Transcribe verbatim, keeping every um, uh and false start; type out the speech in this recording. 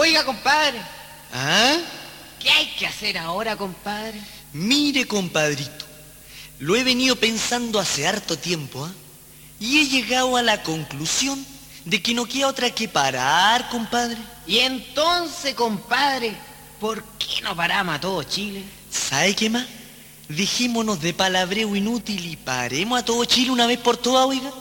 Oiga, compadre, ¿Ah? ¿qué hay que hacer ahora, compadre? Mire, compadrito, lo he venido pensando hace harto tiempo, ¿ah? Y he llegado a la conclusión de que no queda otra que parar, compadre. Y entonces, compadre, ¿por qué no paramos a todo Chile? ¿Sabe qué más? Dejémonos de palabreo inútil y paremos a todo Chile una vez por todas, oiga.